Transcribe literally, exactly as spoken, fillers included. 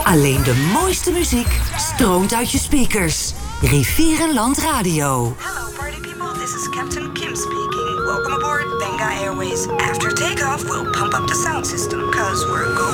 Alleen de mooiste muziek stroomt uit je speakers. Rivierenland Radio. Hello party people, this is Captain Kim speaking. Welcome aboard Benga Airways. After takeoff, we'll pump up the sound system, cause we're going